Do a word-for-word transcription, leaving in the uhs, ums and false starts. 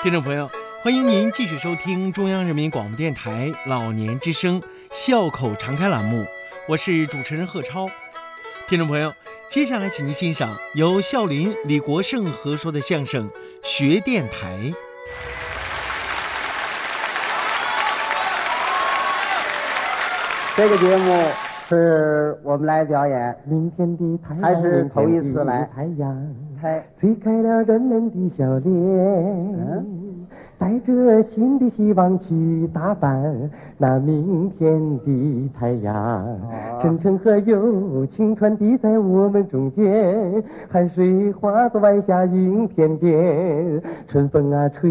听众朋友，欢迎您继续收听中央人民广播电台老年之声笑口常开栏目，我是主持人贺超。听众朋友，接下来请您欣赏由孝林、李国盛合说的相声《学电台》。 这个节目是我们来表演， 明天的太阳还是头一次来？ 太阳嗨， 催开了人们的笑脸， 嗯， 带着新的希望去打扮那明天的太阳。 哦真诚和友情传递在我们中间，汗水化作晚霞映天边，春风啊吹